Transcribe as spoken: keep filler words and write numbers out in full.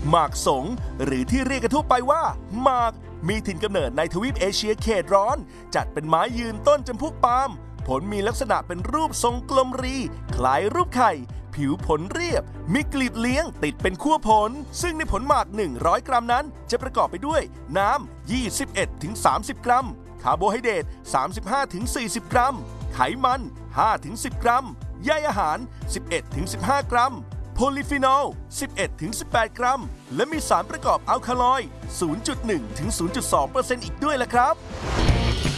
หมากสงหรือที่เรียกกันทั่วไปว่าหมากมีถิ่นกำเนิดในทวีปเอเชียเขตร้อนจัดเป็นไม้ยืนต้นจำพวกปาล์มผลมีลักษณะเป็นรูปทรงกลมรีคล้ายรูปไข่ผิวผลเรียบมีกลีบเลี้ยงติดเป็นขั้วผลซึ่งในผลหมากหนึ่งร้อยกรัมนั้นจะประกอบไปด้วยน้ำ ยี่สิบเอ็ดถึงสามสิบ กรัมคาร์โบไฮเดรต สามสิบห้าถึงสี่สิบ กรัมไขมัน ห้าถึงสิบ กรัมใยอาหาร สิบเอ็ดถึงสิบห้า กรัมโพลีฟีนอล สิบเอ็ดถึงสิบแปด กรัมและมีสารประกอบอัลคาลอยด์ ศูนย์จุดหนึ่งถึงศูนย์จุดสองเปอร์เซ็นต์ อีกด้วยล่ะครับ